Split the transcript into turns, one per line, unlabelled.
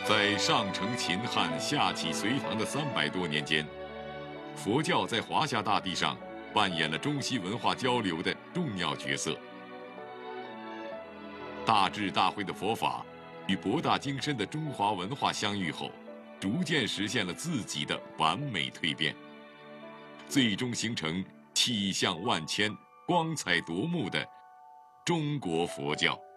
在上承秦汉、下启隋唐的300多年间，佛教在华夏大地上扮演了中西文化交流的重要角色。大智大慧的佛法与博大精深的中华文化相遇后，逐渐实现了自己的完美蜕变，最终形成气象万千、光彩夺目的中国佛教。